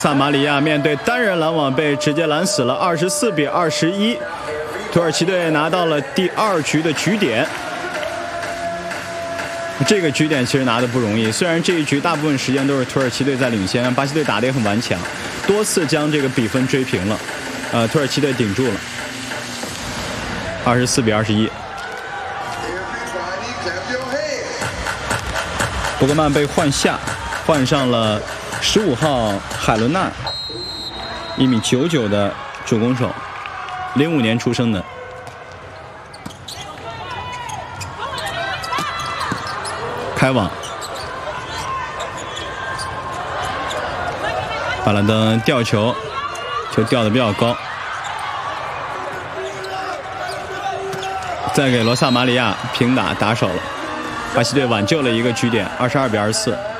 萨马里亚面对单人拦网被直接拦死了，24比21，土耳其队拿到了第2局的局点。这个局点其实拿的不容易，虽然这一局大部分时间都是土耳其队在领先，巴西队打得也很顽强，多次将这个比分追平了，土耳其队顶住了，24比21。博格曼被换下，换上了15号海伦娜，1米99的主攻手，05年出生的。开网，巴拉登吊球，球吊得比较高，再给罗萨马里亚平打手了，巴西队挽救了一个局点，22比24。